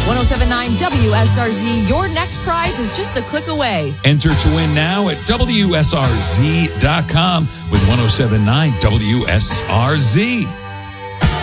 1079 WSRZ, your next prize is just a click away. Enter to win now at WSRZ.com with 1079 WSRZ.